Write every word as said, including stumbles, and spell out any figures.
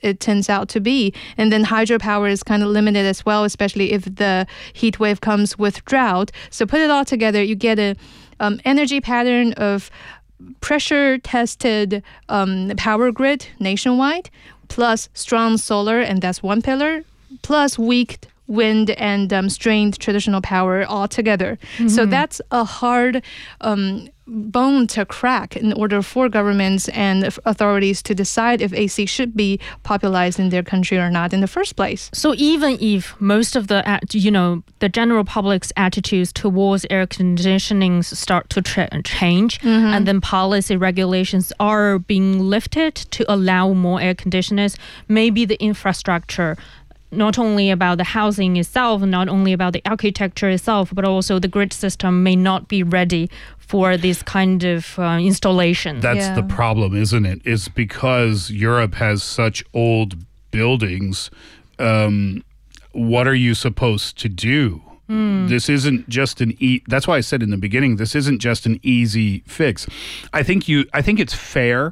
it turns out to be. And then hydropower is kind of limited as well, especially if the heat wave comes with drought. So put it all together, you get a um, energy pattern of pressure-tested um, power grid nationwide, plus strong solar, and that's one pillar, plus weak wind and um, strained traditional power all together. Mm-hmm. So that's a hard um, bone to crack in order for governments and authorities to decide if A C should be popularized in their country or not in the first place. So even if most of the, you know, the general public's attitudes towards air conditioning start to tra- change, mm-hmm. and then policy regulations are being lifted to allow more air conditioners, maybe the infrastructure, not only about the housing itself, not only about the architecture itself, but also the grid system may not be ready for this kind of uh, installation. That's yeah. the problem, isn't it? It's because Europe has such old buildings. Um, what are you supposed to do? Mm. This isn't just an e- that's why I said in the beginning, this isn't just an easy fix. I think you I think it's fair